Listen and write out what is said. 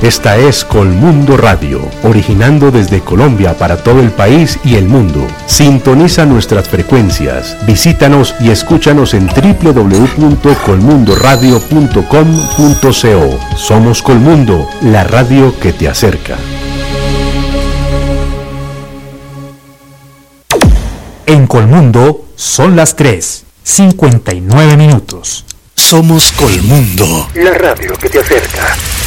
Esta es Colmundo Radio, originando desde Colombia para todo el país y el mundo. Sintoniza nuestras frecuencias, visítanos y escúchanos en www.colmundoradio.com.co. Somos Colmundo, la radio que te acerca. En Colmundo son las 3:59. Somos Colmundo, la radio que te acerca.